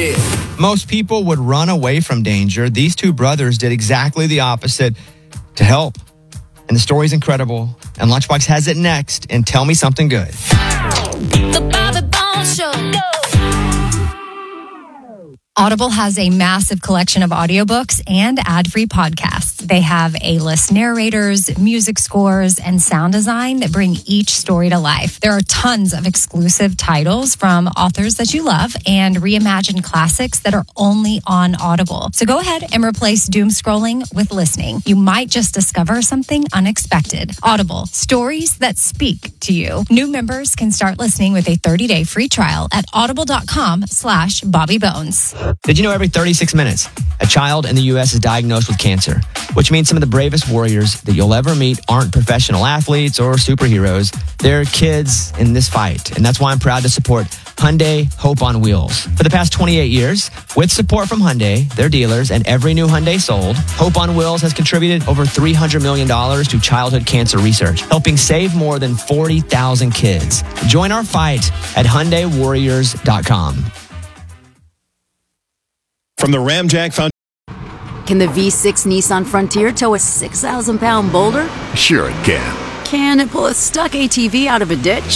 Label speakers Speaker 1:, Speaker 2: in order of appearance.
Speaker 1: Most people would run away from danger. These two brothers did exactly the opposite to help. And the story's incredible. And Lunchbox has it next in Tell Me Something Good.
Speaker 2: The Bobby Bones Show.
Speaker 3: Audible has a massive collection of audiobooks and ad-free podcasts. They have A-list narrators, music scores, and sound design that bring each story to life. There are tons of exclusive titles from authors that you love and reimagined classics that are only on Audible. So go ahead and replace doom scrolling with listening. You might just discover something unexpected. Audible, stories that speak to you. New members can start listening with a 30-day free trial at audible.com/BobbyBones.
Speaker 1: Did you know every 36 minutes, a child in the U.S. is diagnosed with cancer, which means some of the bravest warriors that you'll ever meet aren't professional athletes or superheroes. They're kids in this fight. And that's why I'm proud to support Hyundai Hope on Wheels. For the past 28 years, with support from Hyundai, their dealers, and every new Hyundai sold, Hope on Wheels has contributed over $300 million to childhood cancer research, helping save more than 40,000 kids. Join our fight at HyundaiWarriors.com.
Speaker 4: From the Ramjack Foundation.
Speaker 5: Can the V6 Nissan Frontier tow a 6,000-pound boulder?
Speaker 6: Sure it can.
Speaker 5: Can it pull a stuck ATV out of a ditch?